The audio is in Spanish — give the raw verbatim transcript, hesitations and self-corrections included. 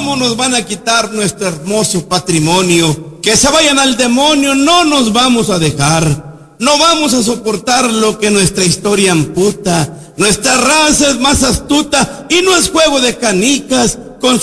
¿Cómo nos van a quitar nuestro hermoso patrimonio? Que se vayan al demonio, no nos vamos a dejar. No vamos a soportar lo que nuestra historia amputa. Nuestra raza es más astuta y no es juego de canicas.